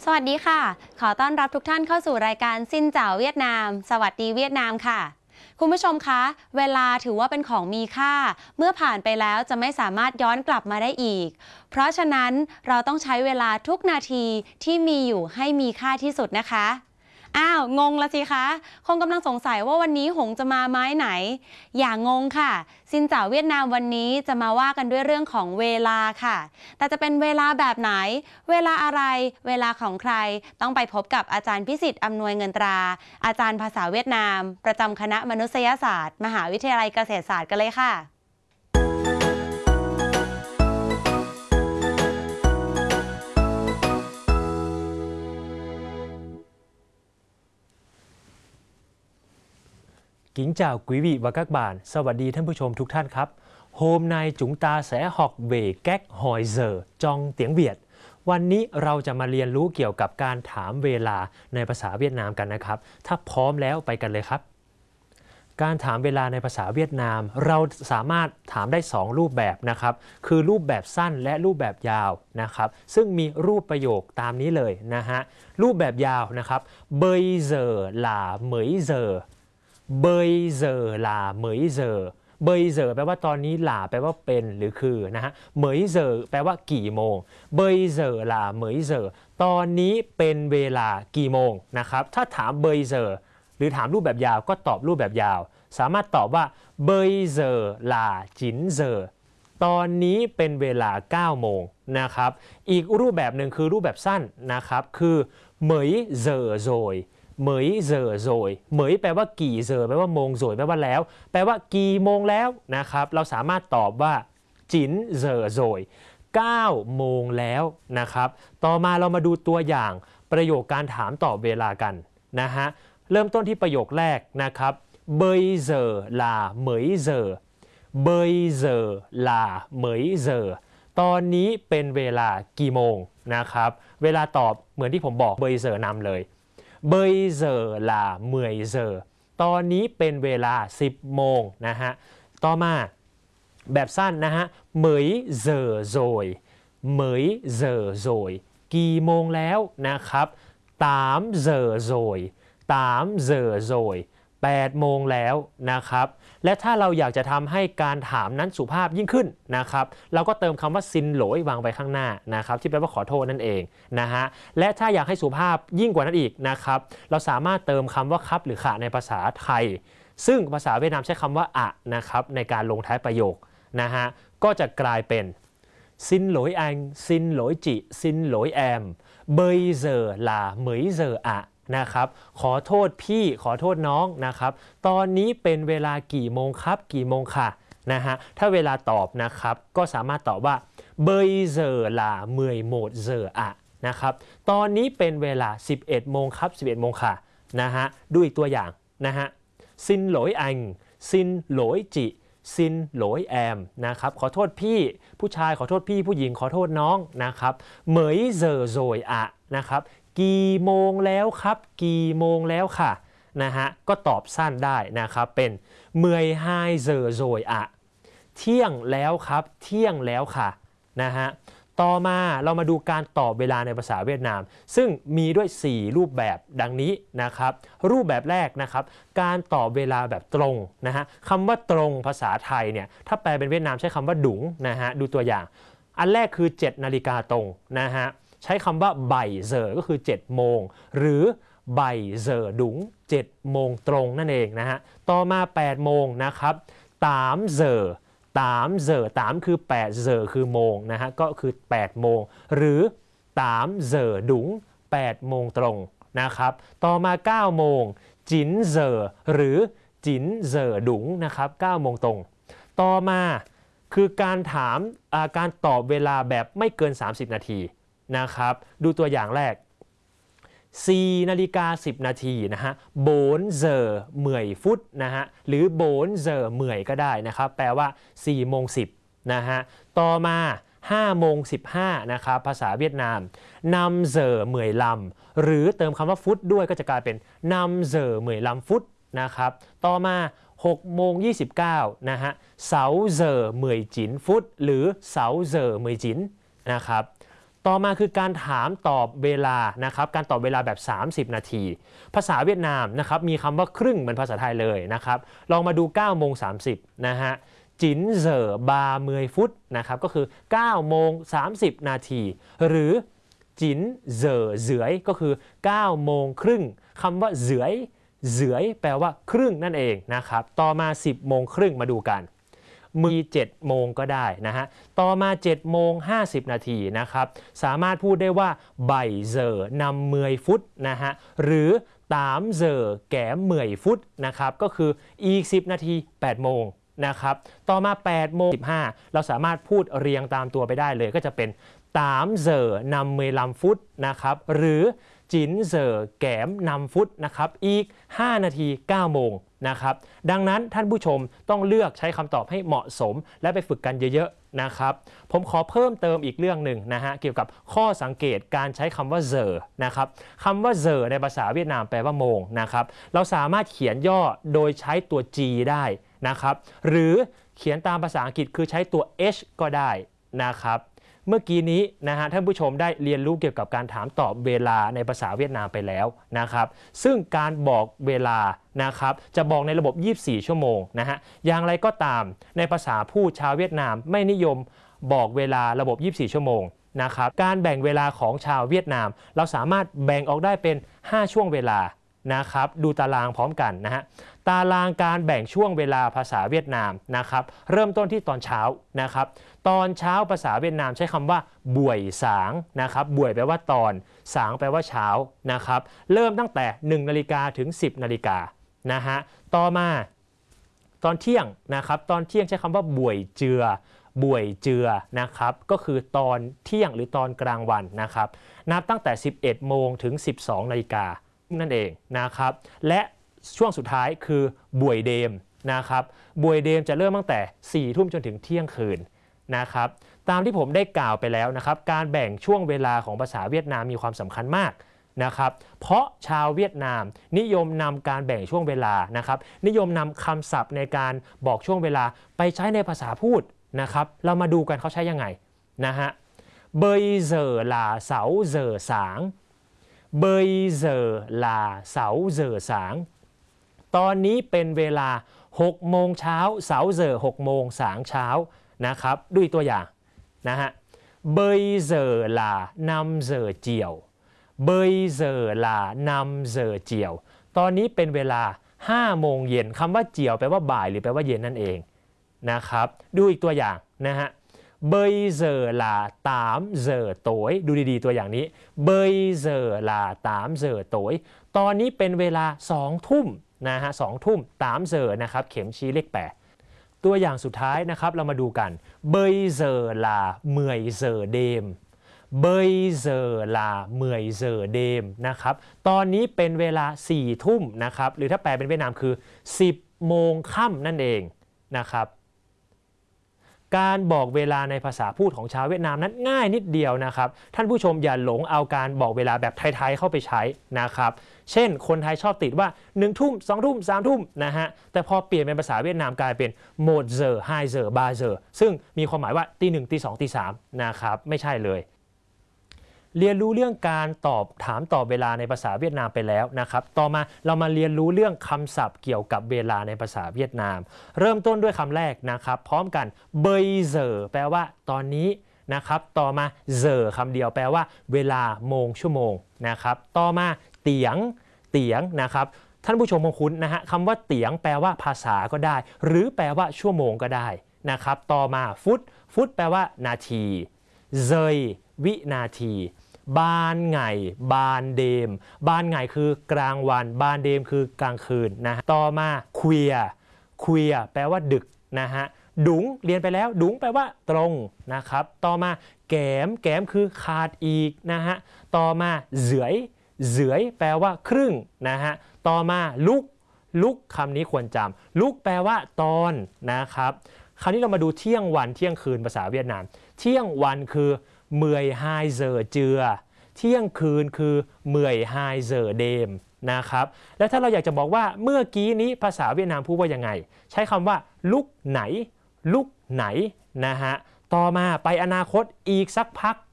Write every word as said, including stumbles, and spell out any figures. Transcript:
สวัสดีค่ะขอต้อนรับทุกท่านเข้าสู่รายการซินเจ๋าเวียดนามสวัสดีเวียดนามค่ะคุณผู้ชมคะเวลาถือว่าเป็นของมีค่าเมื่อผ่านไปแล้วจะไม่สามารถย้อนกลับมาได้อีกเพราะฉะนั้นเราต้องใช้เวลาทุกนาทีที่มีอยู่ให้มีค่าที่สุดนะคะอ้าวงงละสิคะคงกำลังสงสัยว่าวันนี้หงจะมาไม้ไหนอย่างงค่ะซินเจ๋าเวียดนามวันนี้จะมาว่ากันด้วยเรื่องของเวลาค่ะแต่จะเป็นเวลาแบบไหนเวลาอะไรเวลาของใครต้องไปพบกับอาจารย์พิสิทธิ์อำนวยเงินตราอาจารย์ภาษาเวียดนามประจำคณะมนุษยศาสตร์มหาวิทยาลัยเกษตรศาสตร์กันเลยค่ะ Kính chào quý vị và các bạn, สวัสดีท่านผู้ชมทุกท่านครับ Hôm nay chúng ta sẽ học về cách hỏi giờ trong tiếng Việt วันนี้เราจะมาเรียนรู้เกี่ยวกับการถามเวลาในภาษาเวียดนามกันนะครับถ้าพร้อมแล้วไปกันเลยครับการถามเวลาในภาษาเวียดนามเราสามารถถามได้สองรูปแบบนะครับคือรูปแบบสั้นและรูปแบบยาวนะครับซึ่งมีรูปประโยคตามนี้เลยนะฮะรูปแบบยาวนะครับ Bây giờ là mấy giờ Bây giờ là mấy giờ Bây giờ แปลว่าตอนนี้หล่าแปลว่าเป็นหรือคือนะฮะ mấy giờ แปลว่ากี่โมง Bây giờ là mấy giờ ตอนนี้เป็นเวลากี่โมงนะครับถ้าถาม bây giờ หรือถามรูปแบบยาวก็ตอบรูปแบบยาวสามารถตอบว่า bây giờ là chín giờ ตอนนี้เป็นเวลาเก้าโมงนะครับอีกรูปแบบหนึ่งคือรูปแบบสั้นนะครับคือ mấy giờ rồi mấy giờ rồi เหมยแปลว่ากี่เจอแปลว่าโมงrồiแปลว่าแล้วแปลว่ากี่โมงแล้วนะครับเราสามารถตอบว่าจินเจอrồiเก้าโมงแล้วนะครับต่อมาเรามาดูตัวอย่างประโยคการถามตอบเวลากันนะฮะเริ่มต้นที่ประโยคแรกนะครับ bây giờ là mấy giờ bây giờ là mấy giờ ตอนนี้เป็นเวลากี่โมงนะครับเวลาตอบเหมือนที่ผมบอก bây giờ นำเลยBây giờ là mười giờ ตอนนี้เป็นเวลาสิบโมงนะฮะต่อมาแบบสั้นนะฮะ mấy giờ rồi mấy giờ rồi กี่โมงแล้วนะครับtám giờ rồi tám giờ rồiแปดโมงแล้วนะครับและถ้าเราอยากจะทำให้การถามนั้นสุภาพยิ่งขึ้นนะครับเราก็เติมคำว่าซินโหลยวางไปข้างหน้านะครับที่แปลว่าขอโทษนั่นเองนะฮะและถ้าอยากให้สุภาพยิ่งกว่านั้นอีกนะครับเราสามารถเติมคำว่าครับหรือค่ะในภาษาไทยซึ่งภาษาเวียดนามใช้คำว่าอะนะครับในการลงท้ายประโยคนะฮะก็จะกลายเป็นซินโหลยอังซินโหลยจิซินโหลยแอมเบยเจอลาเหมยเจออะนะครับขอโทษพี่ขอโทษน้องนะครับตอนนี้เป็นเวลากี่โมงครับกี่โมงค่ะนะฮะถ้าเวลาตอบนะครับก็สามารถตอบว่า bây giờ là mười một giờ ạ นะครับตอนนี้เป็นเวลาสิบเอ็ดโมงครับสิบเอ็ดโมงค่ะนะฮะดูอีกตัวอย่างนะฮะซินโหลยอังซินโหลยจิซินโหลยแอมนะครับขอโทษพี่ผู้ชายขอโทษพี่ผู้หญิงขอโทษน้องนะครับเหมยเจอโยอะนะครับกี่โมงแล้วครับกี่โมงแล้วค่ะนะฮะก็ตอบสั้นได้นะครับเป็นเมื่อยไฮเจอโยอะเที่ยงแล้วครับเที่ยงแล้วค่ะนะฮะต่อมาเรามาดูการตอบเวลาในภาษาเวียดนามซึ่งมีด้วยสี่รูปแบบดังนี้นะครับรูปแบบแรกนะครับการตอบเวลาแบบตรงนะฮะคำว่าตรงภาษาไทยเนี่ยถ้าแปลเป็นเวียดนามใช้คำว่าดุ๋งนะฮะดูตัวอย่างอันแรกคือเจ็ดนาฬิกาตรงนะฮะใช้คำว่าบ่ายเจอก็คือเจ็ดโมงหรือบ่ายเจอดุ๋งเจ็ดโมงตรงนั่นเองนะฮะต่อมาแปดโมงนะครับตามเจอตามเจอตามคือแปดเจอคือโมงนะฮะก็คือแปดโมงหรือตามเจอดุ๋งแปดโมงตรงนะครับต่อมาเก้าโมงจินเจอหรือจินเจอดุ๋งนะครับเก้าโมงตรงต่อมาคือการถามการตอบเวลาแบบไม่เกินสามสิบนาทีนะครับดูตัวอย่างแรกสี่นาฬิกาสิบนาทีนะฮะโบนเจอเหมื่อยฟุตนะฮะหรือโบนเจอเหมื่อยก็ได้นะครับแปลว่าสี่โมงสิบนะฮะต่อมาห้าโมงสิบห้านะครับภาษาเวียดนามนำเจอเหมื่อยลำหรือเติมคำว่าฟุตด้วยก็จะกลายเป็นนำเจอเหมื่อยลำฟุตนะครับต่อมาหกโมงยี่สิบเก้านะฮะเสาเจอเหมื่อยจินฟุตหรือเสาเจอเหมื่อยจินนะครับต่อมาคือการถามตอบเวลานะครับการตอบเวลาแบบสามสิบนาทีภาษาเวียดนามนะครับมีคำว่าครึ่งเหมือนภาษาไทยเลยนะครับลองมาดูเก้าโมงสามสิบนะฮะจินเซอร์บาเมยฟุตนะครับก็คือเก้าโมงสามสิบนาทีหรือจินเซอร์เสือยก็คือเก้าโมงครึ่งคำว่าเสือยเสือยแปลว่าครึ่งนั่นเองนะครับต่อมาสิบโมงครึ่งมาดูกันมีเจ็ดโมงก็ได้นะฮะต่อมาเจ็ดโมงห้าสิบนาทีนะครับสามารถพูดได้ว่าไบเซอร์นำเมยฟุตนะฮะหรือตามเซอร์แกมเมยฟุตนะครับก็คืออีกสิบนาทีแปดโมงนะครับต่อมาแปดโมงสิบห้าเราสามารถพูดเรียงตามตัวไปได้เลยก็จะเป็นตามเซอร์นำเมยลำฟุตนะครับหรือจินเซอร์แกมนำฟุตนะครับอีกห้านาทีเก้าโมงนะครับดังนั้นท่านผู้ชมต้องเลือกใช้คำตอบให้เหมาะสมและไปฝึกกันเยอะๆนะครับผมขอเพิ่มเติมอีกเรื่องหนึ่งนะฮะเกี่ยวกับข้อสังเกตการใช้คำว่าเซอร์นะครับคำว่าเซอร์ในภาษาเวียดนามแปลว่าโมงนะครับเราสามารถเขียนย่อโดยใช้ตัว G ได้นะครับหรือเขียนตามภาษาอังกฤษคือใช้ตัว H ก็ได้นะครับเมื่อกี้นี้นะฮะท่านผู้ชมได้เรียนรู้เกี่ยวกับการถามตอบเวลาในภาษาเวียดนามไปแล้วนะครับซึ่งการบอกเวลานะครับจะบอกในระบบยี่สิบสี่ชั่วโมงนะฮะอย่างไรก็ตามในภาษาพูดชาวเวียดนามไม่นิยมบอกเวลาระบบยี่สิบสี่ชั่วโมงนะครับการแบ่งเวลาของชาวเวียดนามเราสามารถแบ่งออกได้เป็นห้าช่วงเวลานะครับดูตารางพร้อมกันนะฮะตารางการแบ่งช่วงเวลาภาษาเวียดนามนะครับเริ่มต้นที่ตอนเช้านะครับตอนเช้าภาษาเวียดนามใช้คำว่าบ่วยสางนะครับบ่วยแปลว่าตอนสางแปลว่าเช้านะครับเริ่มตั้งแต่หนึ่งนาฬิกาถึงสิบนาฬิกานะฮะต่อมาตอนเที่ยงนะครับตอนเที่ยงใช้คำว่าบ่วยเจือบ่วยเจือนะครับก็คือตอนเที่ยงหรือตอนกลางวันนะครับนับตั้งแต่สิบเอ็ดโมงถึงสิบสองนาฬิกานั่นเองนะครับและช่วงสุดท้ายคือบ่วยเดมนะครับบ่วยเดมจะเริ่มตั้งแต่สี่ทุ่มจนถึงเที่ยงคืนนะครับตามที่ผมได้กล่าวไปแล้วนะครับการแบ่งช่วงเวลาของภาษาเวียดนามมีความสำคัญมากนะครับเพราะชาวเวียดนามนิยมนำการแบ่งช่วงเวลานะครับนิยมนำคำศัพท์ในการบอกช่วงเวลาไปใช้ในภาษาพูดนะครับเรามาดูกันเขาใช้ยังไงนะฮะเบยเซอร์ลาเสาเซอร์สางเบยเซอร์ลาเสาเซอร์สางตอนนี้เป็นเวลาหกโมงเช้าเสาเซอร์หกโมงสางเช้านะครับด้วยตัวอย่างนะฮะเบยเซอร์ลานำเซอร์เจียวเบยเซอร์ลานำเซอร์เจียวตอนนี้เป็นเวลาห้าโมงเย็นคำว่าเจียวแปลว่าบ่ายหรือแปลว่าเย็นนั่นเองนะครับดูอีกตัวอย่างนะฮะเบยเซอร์ลาตามเซอร์โตยดูดีๆตัวอย่างนี้เบยเซอร์ลาตามเซอร์โตยตอนนี้เป็นเวลาสองทุ่มนะฮะสองทุ่มตามเซอร์นะครับเข็มชี้เลขแปดตัวอย่างสุดท้ายนะครับเรามาดูกันเบยเซอร์ลาเมยเซอร์เดมเบยเซอร์ลาเมยเซอร์เดมนะครับตอนนี้เป็นเวลาสี่ทุ่มนะครับหรือถ้าแปลเป็นเวียดนามคือสิบโมงค่ำนั่นเองนะครับการบอกเวลาในภาษาพูดของชาวเวียดนามนั้นง่ายนิดเดียวนะครับท่านผู้ชมอย่าหลงเอาการบอกเวลาแบบไทยๆเข้าไปใช้นะครับเช่นคนไทยชอบติดว่าหนึ่งทุ่มสองทุ่มสามทุ่มนะฮะแต่พอเปลี่ยนเป็นภาษาเวียดนามกลายเป็นโมดเซอร์ไฮเซอร์บาเซอร์ซึ่งมีความหมายว่าตีหนึ่งตีสองตีสามนะครับไม่ใช่เลยเรียนรู้เรื่องการตอบถามตอบเวลาในภาษาเวียดนามไปแล้วนะครับต่อมาเรามาเรียนรู้เรื่องคำศัพท์เกี่ยวกับเวลาในภาษาเวียดนามเริ่มต้นด้วยคำแรกนะครับพร้อมกันเบยเซอร์แปลว่าตอนนี้นะครับต่อมาเซอร์คำเดียวแปลว่าเวลาโมงชั่วโมงนะครับต่อมาเตียงเตียงนะครับท่านผู้ชมคงคุ้นนะฮะคำว่าเตียงแปลว่าภาษาก็ได้หรือแปลว่าชั่วโมงก็ได้นะครับต่อมาฟุตฟุตแปลว่านาทีเซยวินาทีบานไงบานเดมบานไงคือกลางวันบานเดมคือกลางคืนนะต่อมาเควียเควียแปลว่าดึกนะฮะดุงเรียนไปแล้วดุงแปลว่าตรงนะครับต่อมาแกมแกมคือขาดอีกนะฮะต่อมาเสือยเสือยแปลว่าครึ่งนะฮะต่อมาลุกลุกคำนี้ควรจำลุกแปลว่าตอนนะครับคราวนี้เรามาดูเที่ยงวันเที่ยงคืนภาษาเวียดนามเที่ยงวันคือเมื่อยไฮเซอร์เจือเที่ยงคืนคือเมื่อยไฮเซอร์เดมนะครับแล้วถ้าเราอยากจะบอกว่าเมื่อกี้นี้ภาษาเวียดนามพูดว่ายังไงใช้คำว่าลุกไหนลุกไหนนะฮะต่อมาไปอนาคตอีกสักพัก